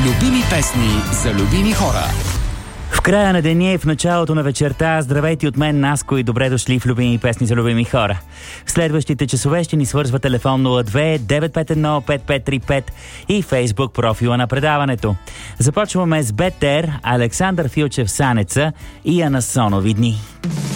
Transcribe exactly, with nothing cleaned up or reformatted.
Любими песни за любими хора. В края на деня и в началото на вечерта, здравейте от мен, Наско, и добре дошли в Любими песни за любими хора. В следващите часове ще ни свързва телефон нула две девет пет едно пет пет три пет и Фейсбук профила на предаването. Започваме с Бетер, Александър Филчев Санеца и Анасонови дни.